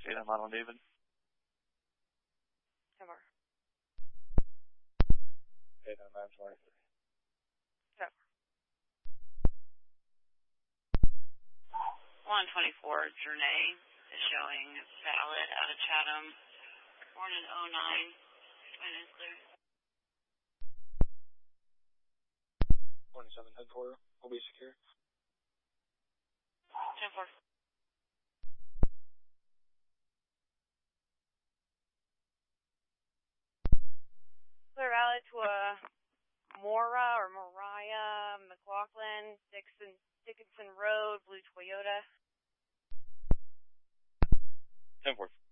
8 on Model David. 10 more. 8 on 923. 10 more. 124 Journey is showing valid out of Chatham. Born in 09. Twin is clear. 27 10-4 will be secure. 10-4. Clear valid to Mora or Mariah McLaughlin, Dickinson Road, Blue Toyota. 10-4.